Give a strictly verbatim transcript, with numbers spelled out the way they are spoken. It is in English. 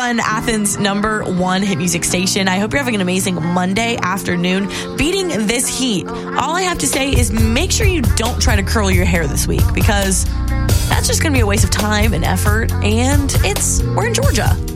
on Athens' number one hit music station. I hope you're having an amazing Monday afternoon, beating this heat. All I have to say is make sure you don't try to curl your hair this week, because that's just going to be a waste of time and effort, and it's we're in Georgia.